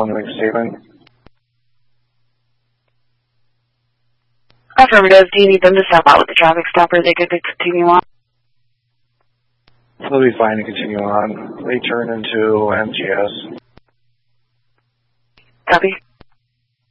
calling to make a statement. Affirmative. Do you need them to stop out with the traffic stop, or are they good to continue on? They'll be fine to continue on. They turn into MTS. Copy.